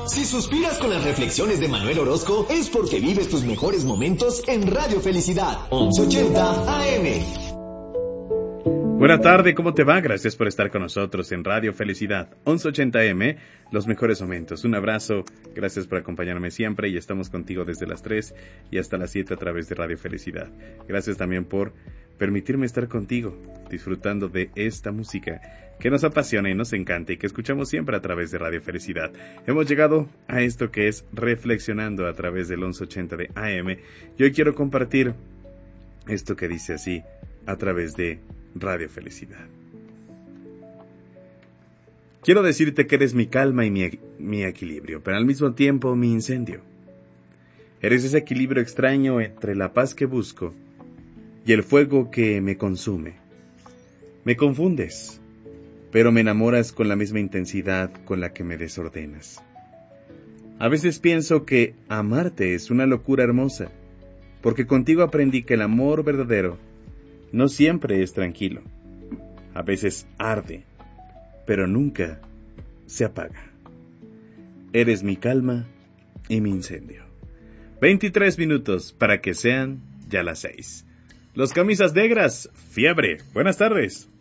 Si suspiras con las reflexiones de Manuel Orozco, es porque vives tus mejores momentos en Radio Felicidad, 1180 AM. Buenas tardes, ¿cómo te va? Gracias por estar con nosotros en Radio Felicidad, 1180M, los mejores momentos. Un abrazo, gracias por acompañarme siempre y estamos contigo desde las 3 y hasta las 7 a través de Radio Felicidad. Gracias también por permitirme estar contigo, disfrutando de esta música que nos apasiona y nos encanta y que escuchamos siempre a través de Radio Felicidad. Hemos llegado a esto que es Reflexionando a través del 1180 de AM y hoy quiero compartir esto que dice así a través de Radio Felicidad. Quiero decirte que eres mi calma y mi equilibrio, pero al mismo tiempo mi incendio. Eres ese equilibrio extraño entre la paz que busco y el fuego que me consume. Me confundes, pero me enamoras con la misma intensidad con la que me desordenas. A veces pienso que amarte es una locura hermosa, porque contigo aprendí que el amor verdadero no siempre es tranquilo. A veces arde, pero nunca se apaga. Eres mi calma y mi incendio. 23 minutos para que sean ya las 6. Los camisas negras, fiebre. Buenas tardes.